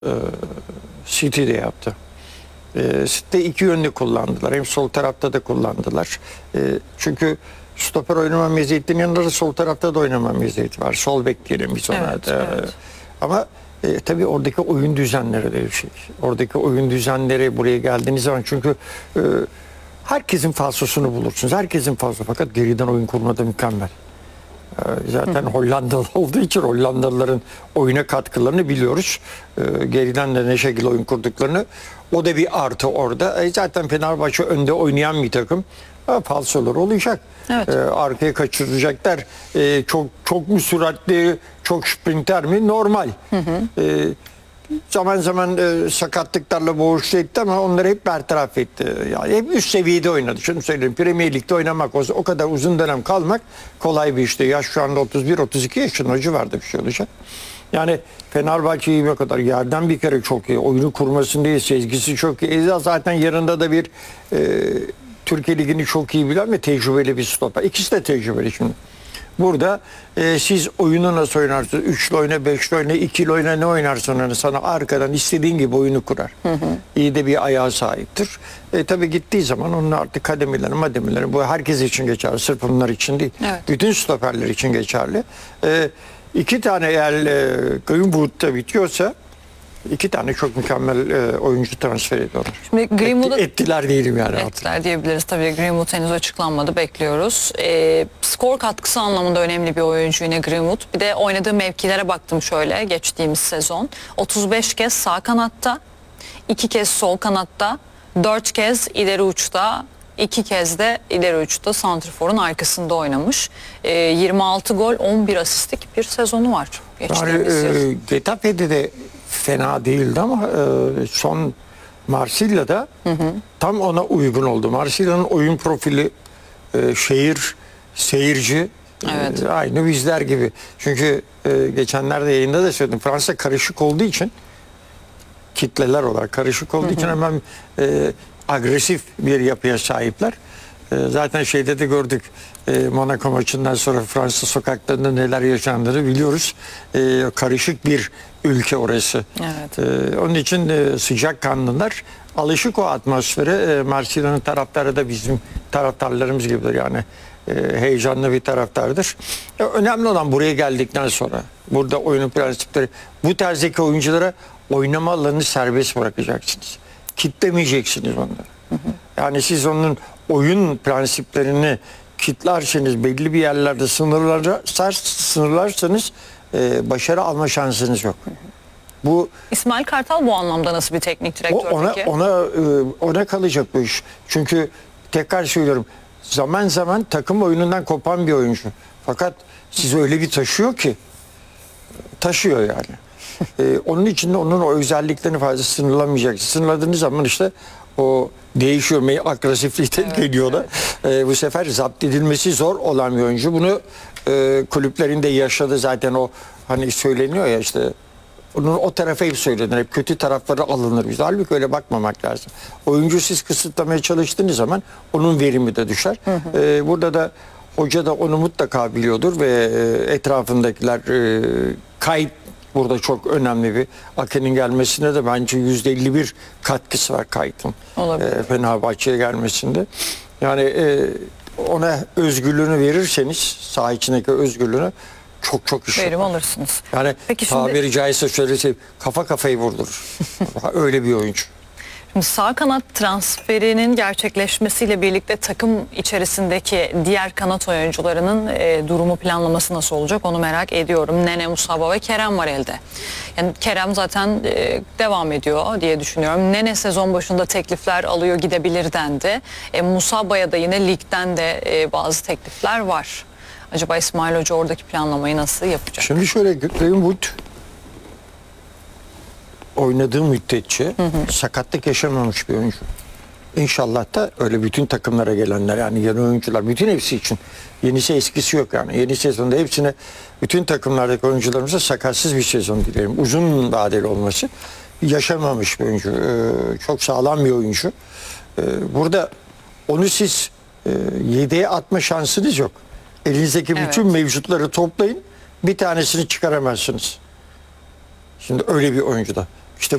City'de yaptı. City'de iki yönlü kullandılar. Hem sol tarafta da kullandılar. Çünkü stoper oynama meziyetinin yanında da sol tarafta da oynama meziyeti var. Sol bek diyelim biz ona. Evet. Ama tabii oradaki oyun düzenleri de bir şey. Oradaki oyun düzenleri buraya geldiğiniz zaman çünkü herkesin falsosunu bulursunuz. Herkesin falsosu. Fakat geriden oyun kurmada mükemmel. Zaten Hollandalı olduğu için Hollandalıların oyuna katkılarını biliyoruz. Geriden de ne şekilde oyun kurduklarını. O da bir artı orada. Zaten Fenerbahçe önde oynayan bir takım. Falsolar olacak. Evet. Arkaya kaçıracaklar. Çok mu süratli, çok sprinter mi? Normal. Zaman zaman sakatlıklarla boğuştu etti ama onları hep bertaraf etti. Yani hep üst seviyede oynadı. Şunu söyleyeyim, Premier Lig'de oynamak olsa o kadar uzun dönem kalmak kolay bir işte. Yaş şu anda 31-32 yaşında, hoca vardı bir şey olacak. Yani Fenerbahçe'yi ne kadar yerden bir kere çok iyi. Oyunu kurmasında iyi, sezgisi çok iyi. Zaten yanında da bir Türkiye Ligi'ni çok iyi bilen ve tecrübeli bir stoper. İkisi de tecrübeli şimdi. Burada siz oyunu nasıl oynarsınız? Üçlü oyna, beşli oyna, ikili oyna, ne oynarsın? Sana arkadan istediğin gibi oyunu kurar. İyi de bir ayağa sahiptir. Tabii gittiği zaman onun artık kademeleri, bu herkes için geçerli. Sırf onlar için değil. Evet. Bütün stoperler için geçerli. İki tane eğer Greenwood'da bitiyorsa iki tane çok mükemmel oyuncu transfer ediyorlar. Şimdi Greenwood'a Ettiler diyelim yani. ettiler diyebiliriz. Tabii Greenwood henüz açıklanmadı. Bekliyoruz. Skor katkısı anlamında önemli bir oyuncu yine Greenwood. Bir de oynadığı mevkilere baktım şöyle geçtiğimiz sezon. 35 kez sağ kanatta, 2 kez sol kanatta, 4 kez ileri uçta, 2 kez de ileri uçta santrforun arkasında oynamış. 26 gol, 11 asistlik bir sezonu var. Geçtiğimiz yıl. Getafe'de de fena değildi ama son Marsilya'da tam ona uygun oldu. Marsilya'nın oyun profili seyirci Evet. aynı bizler gibi. Çünkü geçenlerde yayında da söyledim. Fransa karışık olduğu için kitleler olarak karışık olduğu için hemen agresif bir yapıya sahipler. Zaten şeyde de gördük. Monaco maçından sonra Fransa sokaklarında neler yaşandığını biliyoruz. Karışık bir ülke orası. Evet. Onun için sıcakkanlılar alışık o atmosfere. Marsilya'nın taraftarı da bizim taraftarlarımız gibidir yani. Heyecanlı bir taraftardır. Önemli olan buraya geldikten sonra burada oyunun prensipleri, bu tarzdaki oyunculara oynama alanını serbest bırakacaksınız. Kitlemeyeceksiniz onları. Yani siz onun oyun prensiplerini kitlerseniz, belli bir yerlerde sınırlarsanız başarı alma şansınız yok. Bu İsmail Kartal bu anlamda nasıl bir teknik direktör peki? ona kalacak bu iş. Çünkü tekrar söylüyorum, zaman zaman takım oyunundan kopan bir oyuncu. Fakat sizi öyle bir taşıyor yani. Onun için de onun o özelliklerini fazla sınırlamayacaksınız. Sınırladığınız zaman işte o değişiyor. Agresiflikten geliyor da. Bu sefer zapt edilmesi zor olan bir oyuncu. Bunu kulüplerinde yaşadı zaten, o hani söyleniyor ya işte, onun o tarafa hep söylenir. Hep kötü tarafları alınır bizde. Halbuki öyle bakmamak lazım. Oyuncu siz kısıtlamaya çalıştığınız zaman onun verimi de düşer. Burada da hoca da onu mutlaka biliyordur ve etrafındakiler kayıt burada çok önemli bir. Ake'nin gelmesinde de bence %51 katkısı var Kayıt'ın. Fenerbahçe'ye gelmesinde. Yani ona özgürlüğünü verirseniz, saha içindeki özgürlüğünü çok iş Verim yapar. alırsınız. Yani Peki şimdi, tabiri caizse şöyle kafa kafayı vurdurur. Öyle bir oyuncu. şimdi sağ kanat transferinin gerçekleşmesiyle birlikte takım içerisindeki diğer kanat oyuncularının durumu, planlaması nasıl olacak onu merak ediyorum. Nene, Musaba ve Kerem var elde. Yani Kerem zaten devam ediyor diye düşünüyorum. Nene sezon başında teklifler alıyor, gidebilir dendi. Musaba'ya da yine ligden de bazı teklifler var. Acaba İsmail Hoca oradaki planlamayı nasıl yapacak? Şimdi şöyle, Greenwood oynadığı müddetçe sakatlık yaşamamış bir oyuncu. İnşallah da öyle bütün takımlara gelenler, yani yeni oyuncular, bütün hepsi için. Yenisi eskisi yok yani. Yeni sezonda hepsine, bütün takımlardaki oyuncularımıza sakatsız bir sezon dilerim. Uzun vadeli olması. Yaşamamış bir oyuncu. Çok sağlam bir oyuncu. Burada onu siz yedeğe atma şansınız yok. Elinizdeki bütün mevcutları toplayın. Bir tanesini çıkaramazsınız. Şimdi öyle bir oyuncuda.